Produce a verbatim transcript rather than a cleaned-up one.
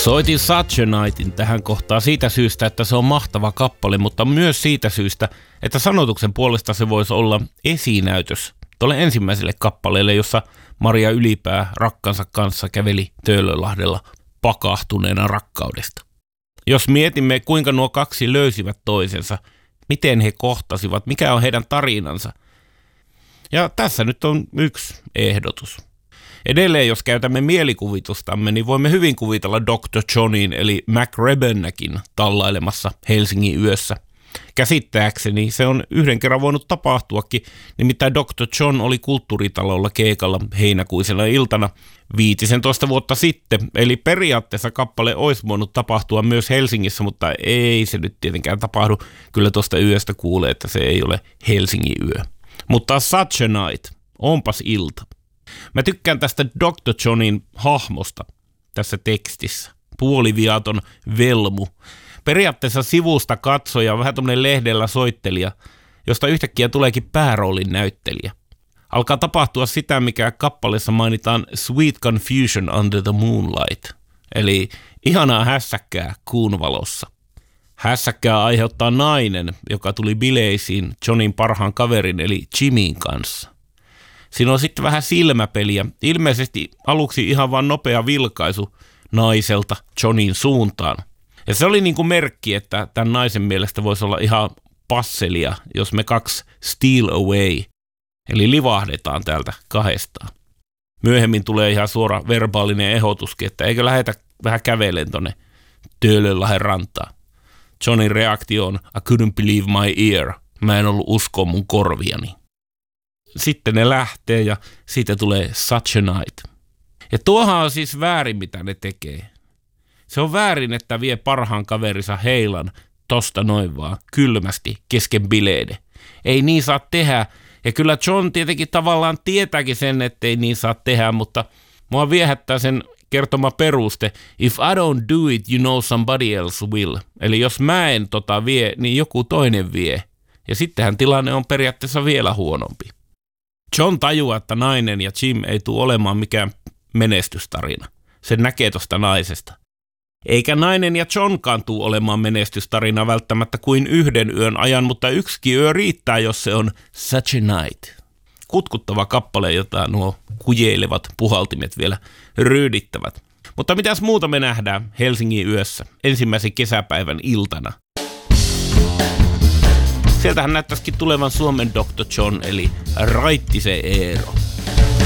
Soitin Such a Nightin tähän kohtaan siitä syystä, että se on mahtava kappale, mutta myös siitä syystä, että sanotuksen puolesta se voisi olla esinäytös tuolle ensimmäiselle kappaleelle, jossa Maria Ylipää rakkansa kanssa käveli Töölönlahdella pakahtuneena rakkaudesta. Jos mietimme, kuinka nuo kaksi löysivät toisensa, miten he kohtasivat, mikä on heidän tarinansa. Ja tässä nyt on yksi ehdotus. Edelleen, jos käytämme mielikuvitustamme, niin voimme hyvin kuvitella doktor Johnin eli Mac Rebennäkin tallailemassa Helsingin yössä. Käsittääkseni se on yhden kerran voinut tapahtuakin, nimittäin doktor John oli kulttuuritalolla keikalla heinäkuisena iltana viisitoista vuotta sitten, eli periaatteessa kappale olisi voinut tapahtua myös Helsingissä, mutta ei se nyt tietenkään tapahdu. Kyllä tuosta yöstä kuulee, että se ei ole Helsingin yö. Mutta Such a Night, onpas ilta. Mä tykkään tästä doktor Johnin hahmosta tässä tekstissä. Puoliviaton velmu. Periaatteessa sivusta katsoja, vähän tommonen lehdellä soittelija, josta yhtäkkiä tuleekin pääroolin näyttelijä. Alkaa tapahtua sitä, mikä kappaleessa mainitaan Sweet Confusion Under the Moonlight, eli ihanaa hässäkkää kuun valossa. Hässäkkää aiheuttaa nainen, joka tuli bileisiin Johnin parhaan kaverin eli Jimin kanssa. Siinä on sitten vähän silmäpeliä, ilmeisesti aluksi ihan vaan nopea vilkaisu naiselta Johnin suuntaan. Ja se oli niin kuin merkki, että tämän naisen mielestä voisi olla ihan passelia, jos me kaksi steal away, eli livahdetaan täältä kahdestaan. Myöhemmin tulee ihan suora verbaalinen ehdotuskin, että eikö lähetä vähän kävelen tonne Töölönlahden rantaan. Johnin reaktio on I couldn't believe my ear. Mä en ollut uskoa mun korviani. Sitten ne lähtee ja siitä tulee Such a Night. Ja tuohan on siis väärin, mitä ne tekee. Se on väärin, että vie parhaan kaverinsa Heilan tosta noin vaan kylmästi kesken bileiden. Ei niin saa tehdä. Ja kyllä John tietenkin tavallaan tietääkin sen, että ei niin saa tehdä, mutta mua viehättää sen kertoma peruste. If I don't do it, you know somebody else will. Eli jos mä en tota vie, niin joku toinen vie. Ja sittenhän tilanne on periaatteessa vielä huonompi. John tajuaa, että nainen ja Jim ei tule olemaan mikään menestystarina. Se näkee tosta naisesta. Eikä nainen ja Johnkaan tule olemaan menestystarina välttämättä kuin yhden yön ajan, mutta yksikin yö riittää, jos se on Such a Night. Kutkuttava kappale, jota nuo kujeilevat puhaltimet vielä ryydittävät. Mutta mitäs muuta me nähdään Helsingin yössä ensimmäisen kesäpäivän iltana? Sieltähän näyttäisikin tulevan Suomen doktor John eli Raittisen Eero.